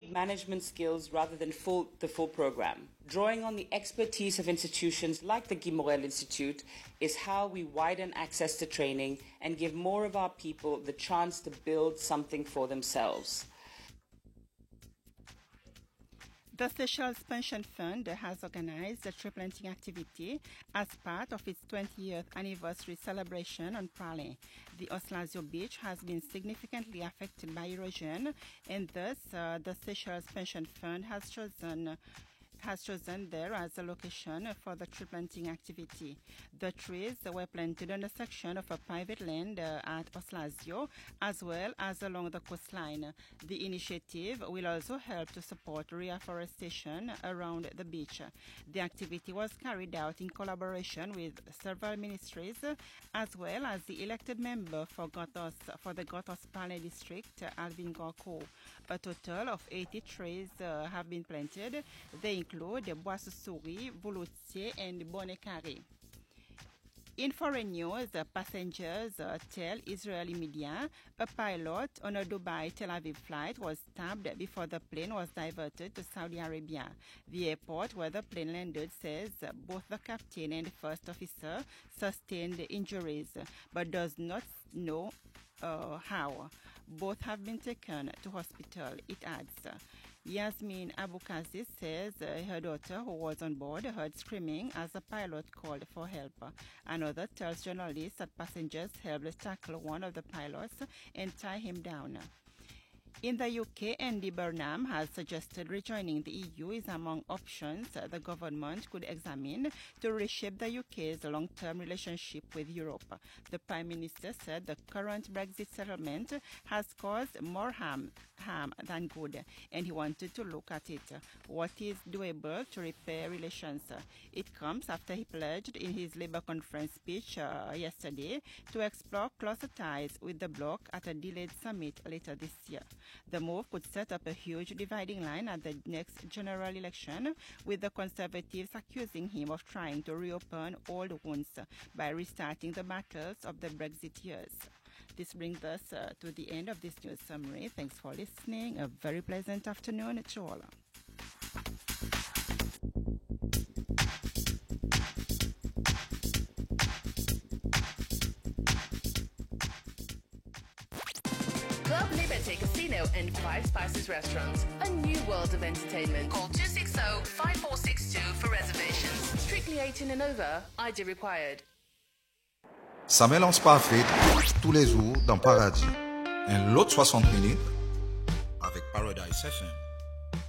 need management skills rather than the full program. Drawing on the expertise of institutions like the Guy Morel Institute is how we widen access to training and give more of our people the chance to build something for themselves. The Seychelles Pension Fund has organized a tree planting activity as part of its 20th anniversary celebration on Praslin. The Oslasio beach has been significantly affected by erosion, and thus the Seychelles Pension Fund has chosen there as a location for the tree planting activity. The trees were planted on a section of a private land at Oslasio as well as along the coastline. The initiative will also help to support reforestation around the beach. The activity was carried out in collaboration with several ministries as well as the elected member for the Gothos Praslin district, Alvin Gorko. A total of 80 trees have been planted. They include Bois-Souris, Voloutier, and Bonnet-Carré. In foreign news, passengers tell Israeli media a pilot on a Dubai-Tel Aviv flight was stabbed before the plane was diverted to Saudi Arabia. The airport where the plane landed says both the captain and the first officer sustained injuries, but does not know how. Both have been taken to hospital, it adds. Yasmin Aboukazi says her daughter, who was on board, heard screaming as the pilot called for help. Another tells journalists that passengers helped tackle one of the pilots and tie him down. In the UK, Andy Burnham has suggested rejoining the EU is among options the government could examine to reshape the UK's long-term relationship with Europe. The Prime Minister said the current Brexit settlement has caused more harm than good, and he wanted to look at it. What is doable to repair relations? It comes after he pledged in his Labour conference speech yesterday to explore closer ties with the bloc at a delayed summit later this year. The move could set up a huge dividing line at the next general election, with the Conservatives accusing him of trying to reopen old wounds by restarting the battles of the Brexit years. This brings us to the end of this news summary. Thanks for listening. A very pleasant afternoon to all. Club Liberty Casino and Five Spices Restaurants. A new world of entertainment. Call 260-5462 for reservations. Strictly 18 and over. ID required. Ça mélange parfait tous les jours dans Paradis. Un lot 60 minutes avec Paradise FM.